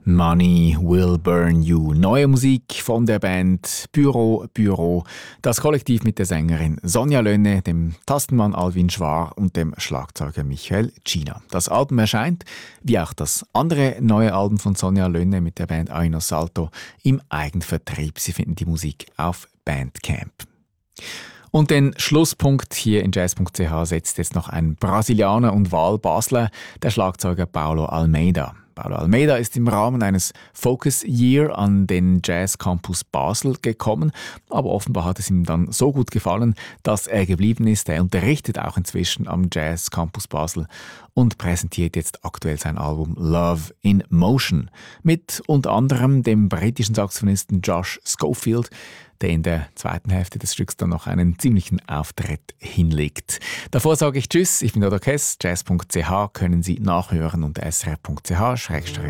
Money Will Burn You. Neue Musik von der Band Büro. Das Kollektiv mit der Sängerin Sonja Lönne, dem Tastenmann Alvin Schwar und dem Schlagzeuger Michael Cina. Das Album erscheint, wie auch das andere neue Album von Sonja Lönne mit der Band Aino Salto, im Eigenvertrieb. Sie finden die Musik auf Bandcamp. Und den Schlusspunkt hier in jazz.ch setzt jetzt noch ein Brasilianer und Wahlbasler, der Schlagzeuger Paulo Almeida. Paulo Almeida ist im Rahmen eines Focus Year an den Jazz Campus Basel gekommen, aber offenbar hat es ihm dann so gut gefallen, dass er geblieben ist. Er unterrichtet auch inzwischen am Jazz Campus Basel und präsentiert jetzt aktuell sein Album Love in Motion mit unter anderem dem britischen Saxophonisten Josh Schofield, der in der zweiten Hälfte des Stücks dann noch einen ziemlichen Auftritt hinlegt. Davor sage ich Tschüss, ich bin Dodo Kess, jazz.ch können Sie nachhören unter srf.ch